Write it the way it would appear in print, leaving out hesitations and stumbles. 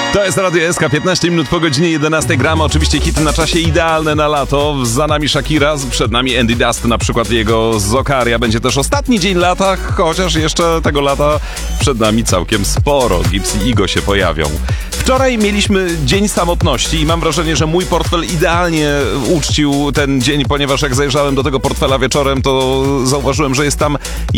To jest Radio SK, 15 minut po godzinie 11. Gramy oczywiście hity na czasie, idealne na lato. Za nami Shakira, przed nami Andy Dust, na przykład jego Zokaria. Będzie też ostatni dzień lata, chociaż jeszcze tego lata przed nami całkiem sporo. Gibbs i Igo się pojawią. Wczoraj mieliśmy Dzień Samotności i mam wrażenie, że mój portfel idealnie uczcił ten dzień, ponieważ jak zajrzałem do tego portfela wieczorem, to zauważyłem, że jest tam